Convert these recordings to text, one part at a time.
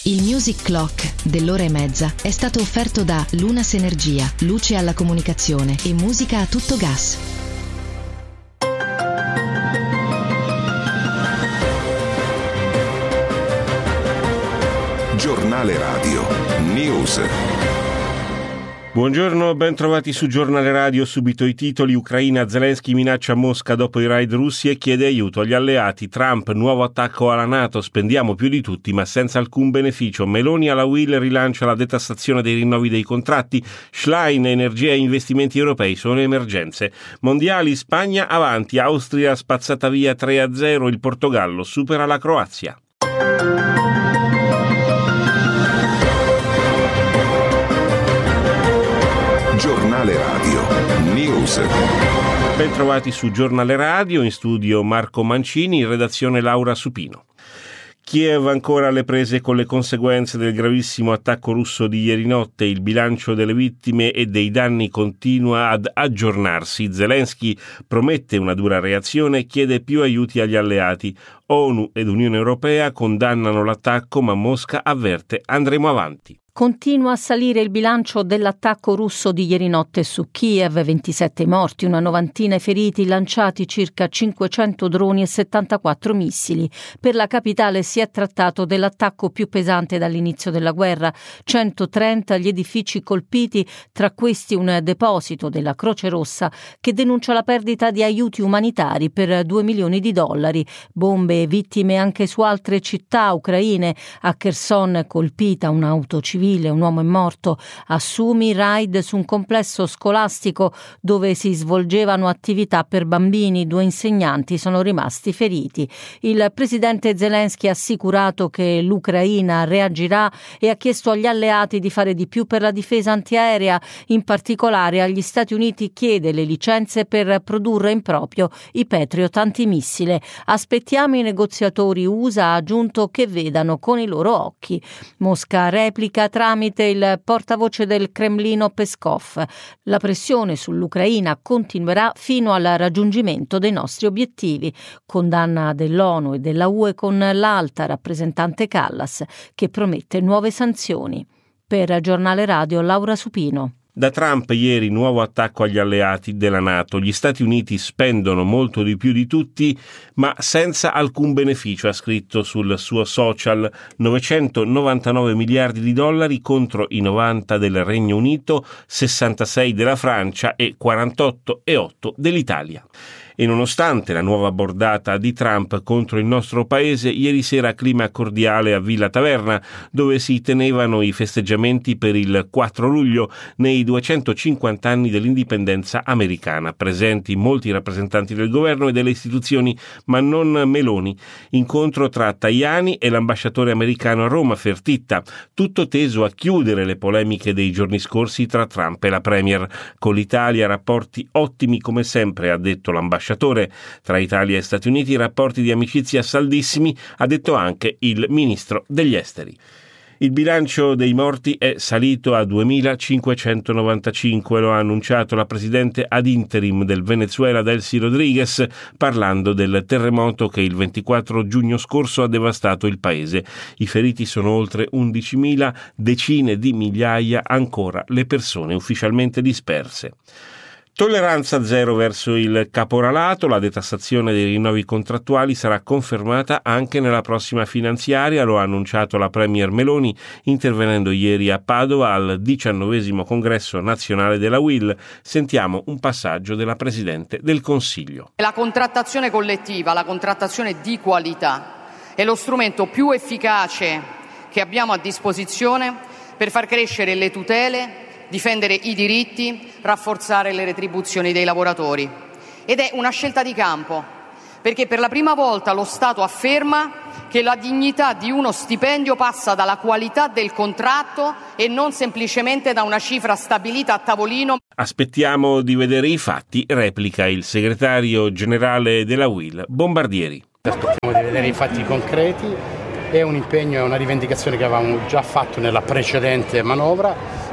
Il Music Clock dell'ora e mezza è stato offerto da Lunas Energia, luce alla comunicazione e musica a tutto gas. Giornale Radio News. Buongiorno, ben trovati su Giornale Radio. Subito i titoli. Ucraina, Zelensky minaccia Mosca dopo i raid russi e chiede aiuto agli alleati. Trump, nuovo attacco alla NATO, spendiamo più di tutti ma senza alcun beneficio. Meloni alla UIL rilancia la detassazione dei rinnovi dei contratti. Schlein, energia e investimenti europei sono emergenze. Mondiali, Spagna avanti, Austria spazzata via 3-0, il Portogallo supera la Croazia. Giornale Radio News. Ben trovati su Giornale Radio, in studio Marco Mancini, in redazione Laura Supino. Kiev ancora alle prese con le conseguenze del gravissimo attacco russo di ieri notte. Il bilancio delle vittime e dei danni continua ad aggiornarsi. Zelensky promette una dura reazione e chiede più aiuti agli alleati. ONU ed Unione Europea condannano l'attacco, ma Mosca avverte: andremo avanti. Continua a salire il bilancio dell'attacco russo di ieri notte su Kiev, 27 morti, una novantina feriti, lanciati circa 500 droni e 74 missili. Per la capitale si è trattato dell'attacco più pesante dall'inizio della guerra, 130 gli edifici colpiti, tra questi un deposito della Croce Rossa che denuncia la perdita di aiuti umanitari per $2 milioni, bombe e vittime anche su altre città ucraine. A Kherson colpita un'auto civile, un uomo è morto. A Sumi, raid su un complesso scolastico dove si svolgevano attività per bambini, 2 insegnanti sono rimasti feriti. Il presidente Zelensky ha assicurato che l'Ucraina reagirà e ha chiesto agli alleati di fare di più per la difesa antiaerea. In particolare agli Stati Uniti chiede le licenze per produrre in proprio i Patriot antimissile. Aspettiamo i negoziatori USA, ha aggiunto, che vedano con i loro occhi. Mosca replica tramite il portavoce del Cremlino Peskov. La pressione sull'Ucraina continuerà fino al raggiungimento dei nostri obiettivi. Condanna dell'ONU e della UE con l'alta rappresentante Callas, che promette nuove sanzioni. Per Giornale Radio, Laura Supino. Da Trump ieri nuovo attacco agli alleati della NATO. Gli Stati Uniti spendono molto di più di tutti, ma senza alcun beneficio, ha scritto sul suo social. $999 miliardi contro i 90 del Regno Unito, 66 della Francia e 48,8 dell'Italia. E nonostante la nuova bordata di Trump contro il nostro paese, ieri sera clima cordiale a Villa Taverna, dove si tenevano i festeggiamenti per il 4 luglio nei 250 anni dell'indipendenza americana. Presenti molti rappresentanti del governo e delle istituzioni, ma non Meloni. Incontro tra Tajani e l'ambasciatore americano a Roma, Fertitta, tutto teso a chiudere le polemiche dei giorni scorsi tra Trump e la Premier. Con l'Italia rapporti ottimi come sempre, ha detto l'ambasciatore. Tra Italia e Stati Uniti rapporti di amicizia saldissimi, ha detto anche il ministro degli esteri. Il bilancio dei morti è salito a 2.595, lo ha annunciato la presidente ad interim del Venezuela Delcy Rodriguez, parlando del terremoto che il 24 giugno scorso ha devastato il paese. I feriti sono oltre 11.000, decine di migliaia ancora le persone ufficialmente disperse. Tolleranza zero verso il caporalato. La detassazione dei rinnovi contrattuali sarà confermata anche nella prossima finanziaria, lo ha annunciato la Premier Meloni intervenendo ieri a Padova al 19° congresso nazionale della UIL. Sentiamo un passaggio della Presidente del Consiglio. La contrattazione collettiva, la contrattazione di qualità è lo strumento più efficace che abbiamo a disposizione per far crescere le tutele, difendere i diritti, rafforzare le retribuzioni dei lavoratori. Ed è una scelta di campo, perché per la prima volta lo Stato afferma che la dignità di uno stipendio passa dalla qualità del contratto e non semplicemente da una cifra stabilita a tavolino. Aspettiamo di vedere i fatti, replica il segretario generale della UIL, Bombardieri. Aspettiamo di vedere i fatti concreti. È un impegno e una rivendicazione che avevamo già fatto nella precedente manovra.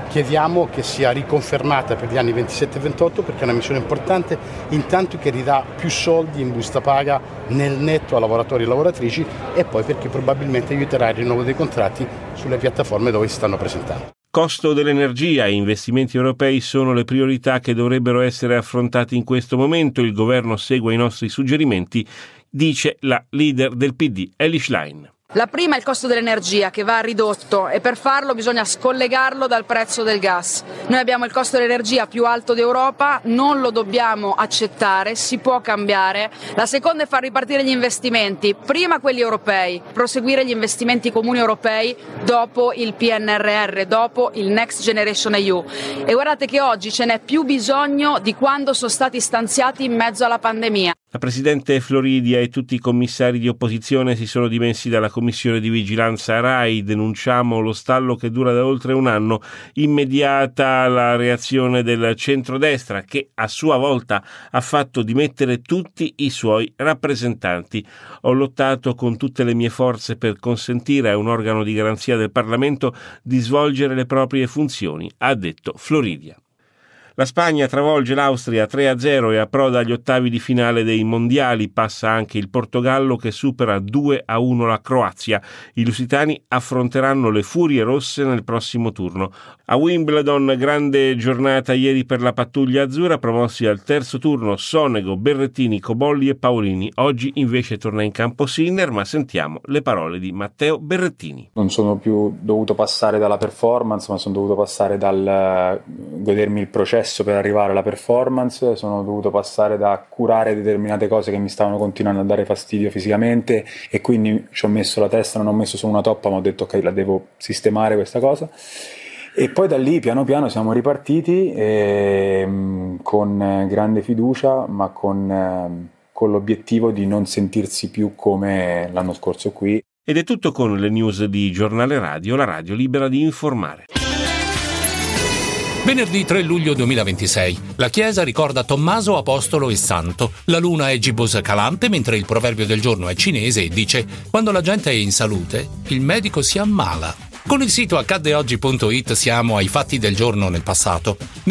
chiediamo che sia riconfermata per gli anni 27 e 28 perché è una misura importante, intanto che ridà più soldi in busta paga nel netto a lavoratori e lavoratrici e poi perché probabilmente aiuterà il rinnovo dei contratti sulle piattaforme dove si stanno presentando. Costo dell'energia e investimenti europei sono le priorità che dovrebbero essere affrontate in questo momento. Il governo segue i nostri suggerimenti, dice la leader del PD, Elly Schlein. La prima è il costo dell'energia che va ridotto e per farlo bisogna scollegarlo dal prezzo del gas. Noi abbiamo il costo dell'energia più alto d'Europa, non lo dobbiamo accettare, si può cambiare. La seconda è far ripartire gli investimenti, prima quelli europei, proseguire gli investimenti comuni europei dopo il PNRR, dopo il Next Generation EU. E guardate che oggi ce n'è più bisogno di quando sono stati stanziati in mezzo alla pandemia. La Presidente Floridia e tutti i commissari di opposizione si sono dimessi dalla Commissione di Vigilanza RAI. Denunciamo lo stallo che dura da oltre un anno. Immediata la reazione del centrodestra che a sua volta ha fatto dimettere tutti i suoi rappresentanti. Ho lottato con tutte le mie forze per consentire a un organo di garanzia del Parlamento di svolgere le proprie funzioni, ha detto Floridia. La Spagna travolge l'Austria 3-0 e approda agli ottavi di finale dei mondiali. Passa anche il Portogallo che supera 2-1 la Croazia. I lusitani affronteranno le Furie Rosse nel prossimo turno. A Wimbledon, grande giornata ieri per la pattuglia azzurra, promossi al terzo turno Sonego, Berrettini, Cobolli e Paolini. Oggi invece torna in campo Sinner, ma sentiamo le parole di Matteo Berrettini. Non sono più dovuto passare dalla performance, ma sono dovuto passare dal godermi il processo per arrivare alla performance, sono dovuto passare da curare determinate cose che mi stavano continuando a dare fastidio fisicamente e quindi ci ho messo la testa, non ho messo solo una toppa ma ho detto ok, la devo sistemare questa cosa e poi da lì piano piano siamo ripartiti con grande fiducia ma con l'obiettivo di non sentirsi più come l'anno scorso qui. Ed è tutto con le news di Giornale Radio, la radio libera di informare. Venerdì 3 luglio 2026. La Chiesa ricorda Tommaso apostolo e santo. La luna è gibbosa calante, mentre il proverbio del giorno è cinese e dice: quando la gente è in salute, il medico si ammala. Con il sito accaddeoggi.it siamo ai fatti del giorno nel passato. Nel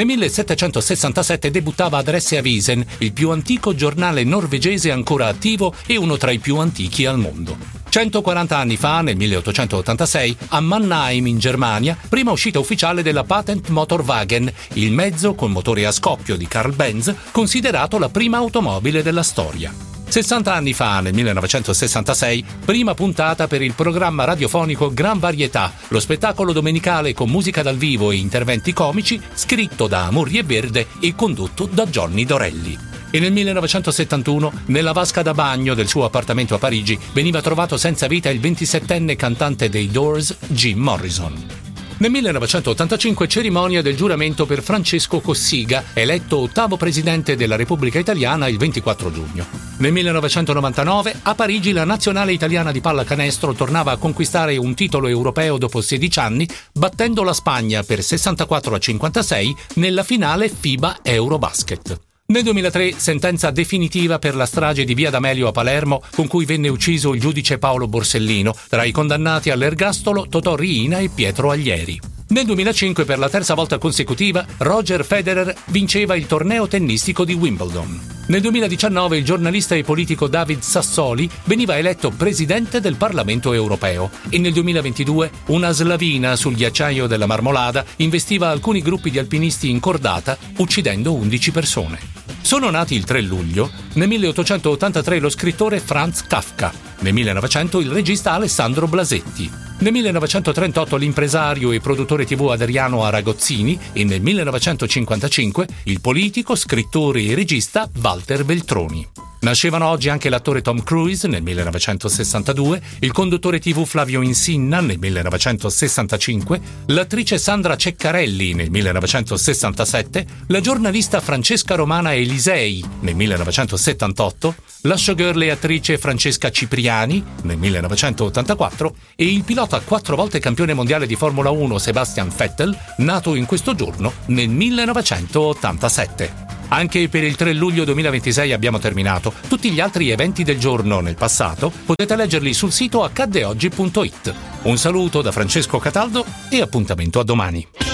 1767 debuttava Adresseavisen, il più antico giornale norvegese ancora attivo e uno tra i più antichi al mondo. 140 anni fa, nel 1886, a Mannheim in Germania, prima uscita ufficiale della Patent Motorwagen, il mezzo con motore a scoppio di Carl Benz, considerato la prima automobile della storia. 60 anni fa, nel 1966, prima puntata per il programma radiofonico Gran Varietà, lo spettacolo domenicale con musica dal vivo e interventi comici, scritto da Amurri e Verde e condotto da Johnny Dorelli. E nel 1971, nella vasca da bagno del suo appartamento a Parigi, veniva trovato senza vita il 27enne cantante dei Doors, Jim Morrison. Nel 1985 cerimonia del giuramento per Francesco Cossiga, eletto ottavo presidente della Repubblica Italiana il 24 giugno. Nel 1999 a Parigi la nazionale italiana di pallacanestro tornava a conquistare un titolo europeo dopo 16 anni, battendo la Spagna per 64-56 nella finale FIBA Eurobasket. Nel 2003 sentenza definitiva per la strage di Via D'Amelio a Palermo, con cui venne ucciso il giudice Paolo Borsellino. Tra i condannati all'ergastolo Totò Riina e Pietro Aglieri. Nel 2005 per la terza volta consecutiva Roger Federer vinceva il torneo tennistico di Wimbledon. Nel 2019 il giornalista e politico David Sassoli veniva eletto presidente del Parlamento europeo e nel 2022 una slavina sul ghiacciaio della Marmolada investiva alcuni gruppi di alpinisti in cordata uccidendo 11 persone. Sono nati il 3 luglio, nel 1883 lo scrittore Franz Kafka, nel 1900 il regista Alessandro Blasetti, nel 1938 l'impresario e produttore TV Adriano Aragozzini e nel 1955 il politico, scrittore e regista Walter Veltroni. Nascevano oggi anche l'attore Tom Cruise nel 1962, il conduttore TV Flavio Insinna nel 1965, l'attrice Sandra Ceccarelli nel 1967, la giornalista Francesca Romana Elisei nel 1978, la showgirl e attrice Francesca Cipriani nel 1984 e il pilota 4 volte campione mondiale di Formula 1 Sebastian Vettel, nato in questo giorno nel 1987. Anche per il 3 luglio 2026 abbiamo terminato. Tutti gli altri eventi del giorno nel passato potete leggerli sul sito accaddeoggi.it. Un saluto da Francesco Cataldo e appuntamento a domani.